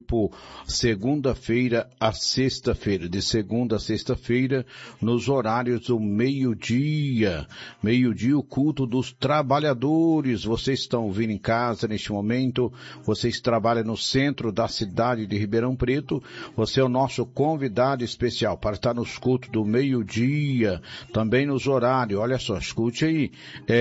tempo, segunda-feira a sexta-feira, de segunda a sexta-feira, nos horários do meio-dia. Meio-dia, o culto dos trabalhadores. Vocês estão ouvindo em casa neste momento, vocês trabalham no centro da cidade de Ribeirão Preto, você é o nosso convidado especial para estar nos cultos do meio-dia, também nos horários, olha só, escute aí,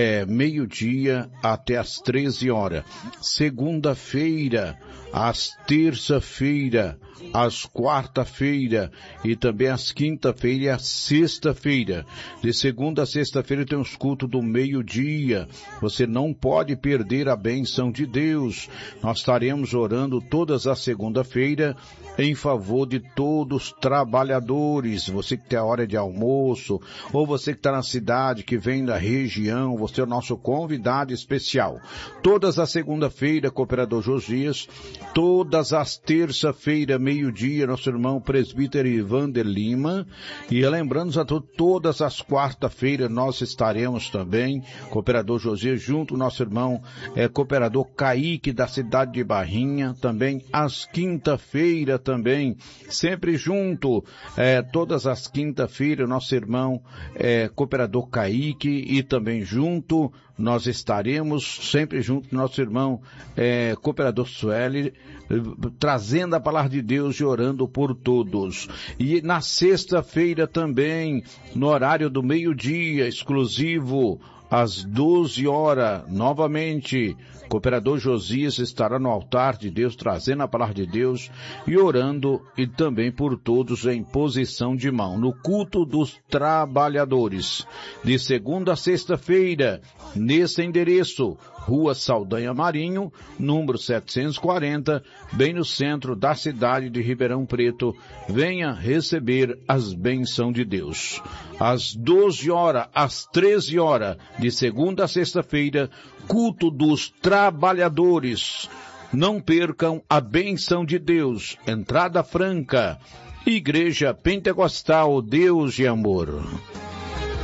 meio-dia até às 13 horas. Segunda-feira, às terça-feira, às quarta-feira e também às quinta-feira e às sexta-feira. De segunda a sexta-feira tem os cultos do meio-dia. Você não pode perder a bênção de Deus. Nós estaremos orando todas as segunda-feira em favor de todos os trabalhadores. Você que tem a hora de almoço, ou você que está na cidade, que vem da região, você é o nosso convidado especial. Todas as segunda-feira, Cooperador Josias, todas as terça-feira, meio-dia, nosso irmão presbítero Ivander Lima, e lembrando a todas as quarta-feiras nós estaremos também, Cooperador Josias, junto nosso irmão Cooperador Kaique da cidade de Barrinha, também às quinta-feira também, sempre junto, todas as quinta-feiras, nosso irmão Cooperador Kaique, e também junto nós estaremos sempre junto nosso irmão Cooperador Sueli, trazendo a palavra de Deus e orando por todos. E na sexta-feira também, no horário do meio-dia, exclusivo, às 12 horas, novamente, Cooperador Josias estará no altar de Deus, trazendo a palavra de Deus e orando, e também por todos em posição de mão, no culto dos trabalhadores, de segunda a sexta-feira, nesse endereço, Rua Saldanha Marinho, número 740, bem no centro da cidade de Ribeirão Preto. Venha receber as bênçãos de Deus. Às 12 horas, às 13 horas, de segunda a sexta-feira, culto dos trabalhadores. Não percam a bênção de Deus. Entrada franca. Igreja Pentecostal Deus e Amor.